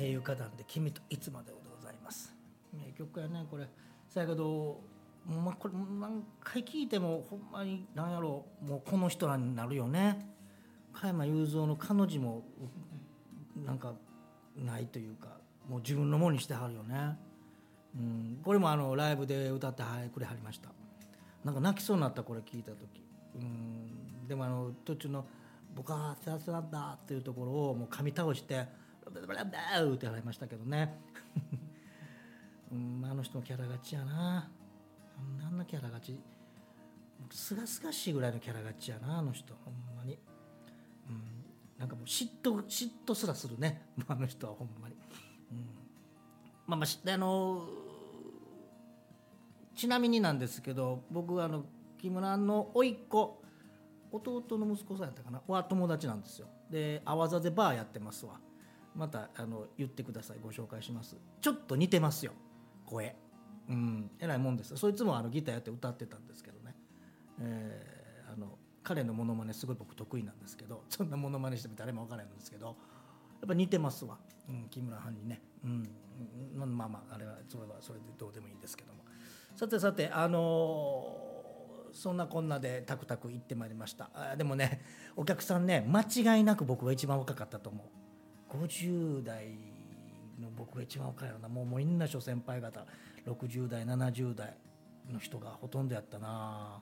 平友花壇で君といつまでをでございます。名曲やねこれ。そやけどこれ何回聴いてもほんまに何やろう、もうこの人らになるよね。加山雄三の彼女もなんかないというか、もう自分のものにしてはるよね。これもライブで歌ってくれはりました。なんか泣きそうになった、これ聞いた時。でも途中の僕は幸せなんだっていうところをもう噛み倒してブラブラブラって払いましたけどね。あの人のキャラ勝ちやな。あんなキャラ勝ち、すがすがしいぐらいのキャラ勝ちやな、あの人ほんまに。なんかもう嫉妬すらするね、あの人はほんまに。ちなみになんですけど、僕木村の甥っ子、弟の息子さんやったかなは友達なんですよ。で阿波座でバーやってますわ。また言ってください、ご紹介します。ちょっと似てますよ声。えらいもんです。そいつもギターやって歌ってたんですけどね。彼のモノマネすごい僕得意なんですけど、そんなモノマネしても誰も分からないんですけど、やっぱ似てますわ、木村藩にね。まああれはそれでどうでもいいんですけども。さてそんなこんなでタクタク行ってまいりました。でもね、お客さんね、間違いなく僕が一番若かったと思う。50代の僕が一番若いよな。もうみんな諸先輩方60代70代の人がほとんどやったな。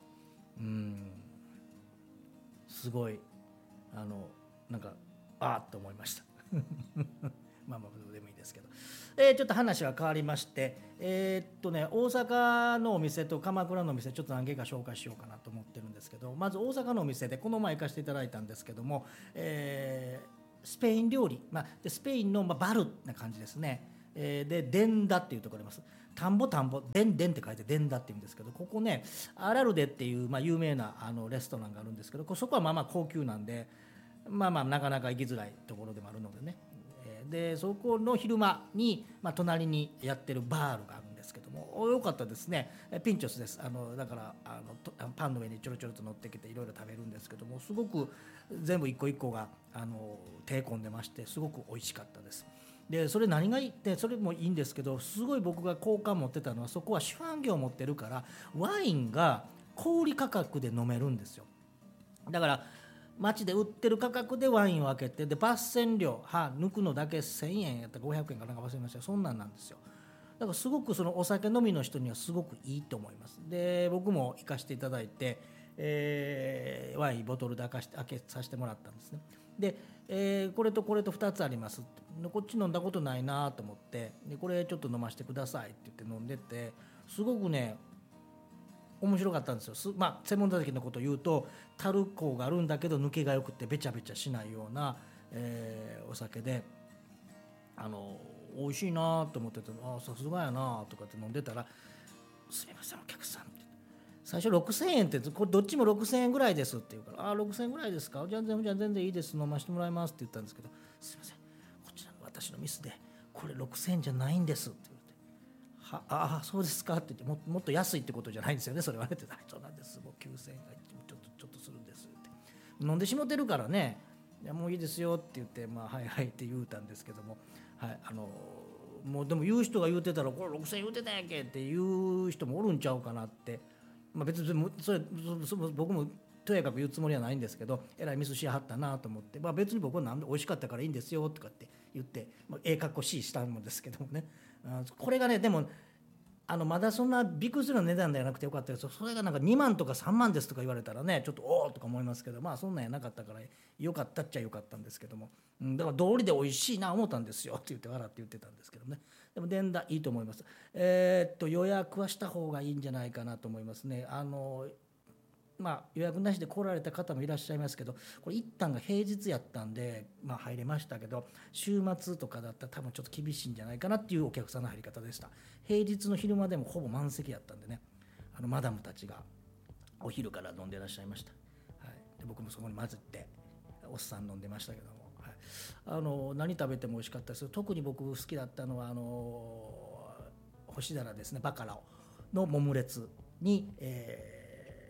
すごいなんかっと思いました。まあどうでもいいですけど、ちょっと話は変わりまして、大阪のお店と鎌倉のお店ちょっと何軒か紹介しようかなと思ってるんですけど、まず大阪のお店でこの前行かせていただいたんですけども、スペイン料理、でスペインのバルな感じですね。でデンダっていうところあります。田んぼデンって書いてデンダって言うんですけど、ここねアラルデっていう、有名なレストランがあるんですけど、そこはまあ高級なんで、なかなか行きづらいところでもあるのでね。でそこの昼間に、隣にやってるバールがあるんですけども、良かったですね。ピンチョスです。だからパンの上にちょろちょろと乗ってきていろいろ食べるんですけども、すごく全部一個一個が手込んでまして、すごく美味しかったです。でそれ何がいいって、それもいいんですけど、すごい僕が好感持ってたのは、そこは主販業を持ってるからワインが小売価格で飲めるんですよ。だから街で売ってる価格でワインを開けて、で抜栓料抜くのだけ1000円やったら500円かなんか忘れましたよ、そんなんなんですよ。だからすごくそのお酒飲みの人にはすごくいいと思います。で僕も行かせていただいて、ワインボトルで開けさせてもらったんですね。で、これとこれと2つありますって、こっち飲んだことないなと思って、でこれちょっと飲ませてくださいって言って飲んでて、すごくね面白かったんですよ。専門的なことを言うと、タルコがあるんだけど抜けがよくてべちゃべちゃしないような、お酒で美味しいなと思ってて、さすがやなとかって飲んでたら、すみませんお客さんって、最初6000円ってこれどっちも6000円ぐらいですって言うから、6000円ぐらいですか、じゃあ全然いいです、飲ませてもらいますって言ったんですけど、すみませんこちらの私のミスでこれ6000円じゃないんですって言って、そうですかって言って、もっと安いってことじゃないんですよね、それはねって、そうなんです、もう9000円がちょっとするんですって飲んでしもてるからね、いやもういいですよって言って、はいはいって言うたんですけども、もうでも言う人が言うてたら、これ6000円言うてたんやんけって言う人もおるんちゃうかなって、別に僕もとやかく言うつもりはないんですけど、えらいミスしはったなと思って、別に僕はなんで美味しかったからいいんですよとかって言って、かっこしいしたんですけどもね。これがねでもまだそんなびっくりするような値段ではなくてよかったです。それがなんか2万とか3万ですとか言われたらね、ちょっとおおとか思いますけど、そんなんやなかったからよかったっちゃよかったんですけども、だから道理で美味しいな思ったんですよって言って笑って言ってたんですけどね。でもデンダいいと思います。予約はした方がいいんじゃないかなと思いますね。予約なしで来られた方もいらっしゃいますけど、これ一旦が平日やったんで、入れましたけど、週末とかだったら多分ちょっと厳しいんじゃないかなっていうお客さんの入り方でした。平日の昼間でもほぼ満席やったんでね、マダムたちがお昼から飲んでらっしゃいました。で僕もそこに混ぜておっさん飲んでましたけども、何食べても美味しかったです。特に僕好きだったのは干し鱈ですね、バカラオのモムレツに、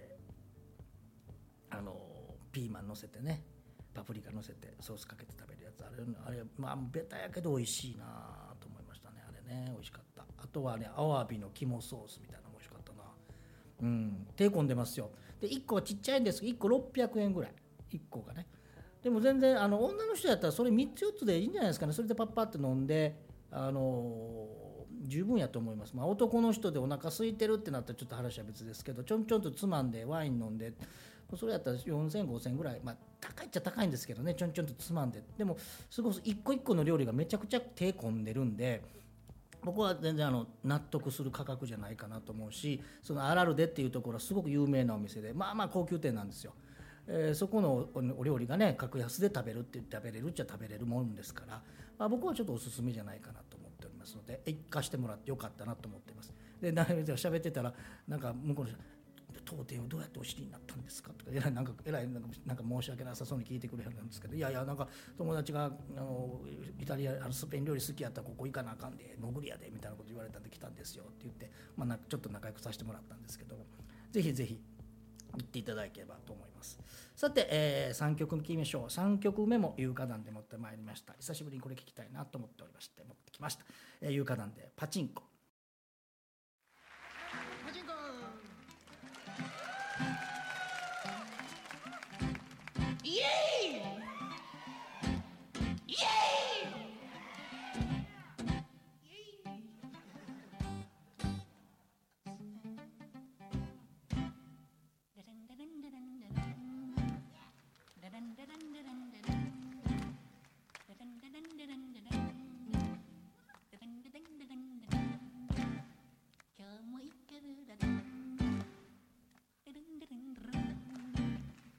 ピーマン乗せてね、パプリカ乗せてソースかけて食べるやつ、あれまあベタやけど美味しいなと思いましたね。あれね美味しかった。あとはねアワビの肝ソースみたいなのも美味しかったな。手込んでますよ。で1個はちっちゃいんですけど1個600円ぐらい、1個がね。でも全然女の人やったらそれ3つ4つでいいんじゃないですかね。それでパッパって飲んで十分やと思います。まあ、男の人でお腹空いてるってなったらちょっと話は別ですけど、ちょんちょんとつまんでワイン飲んで、それやったら4000、5000ぐらい、まあ、高いっちゃ高いんですけどね、ちょんちょんとつまんで、でもすごく一個一個の料理がめちゃくちゃ手込んでるんで、僕は全然納得する価格じゃないかなと思うし、そのアラルデっていうところはすごく有名なお店で、まあまあ高級店なんですよ。そこのお料理がね格安で食べれるっちゃ食べれるもんですから、まあ、僕はちょっとおすすめじゃないかなと思っておりますので、行かしてもらってよかったなと思っています。で喋ってたらなんか向こうの人当店をどうやってお知りになったんですかとかなんか申し訳なさそうに聞いてくれるんですけど、いやなんか友達がイタリアスペイン料理好きやったらここ行かなあかんで潜りやでみたいなこと言われたんで来たんですよって言って、まあ、ちょっと仲良くさせてもらったんですけど、ぜひぜひ行っていただければと思います。さて、3曲目聞きましょう。3曲目も有価団で持ってまいりました。久しぶりにこれ聞きたいなと思っておりまして持ってきました。有価団でパチンコ。パチンコイエーイイエーイ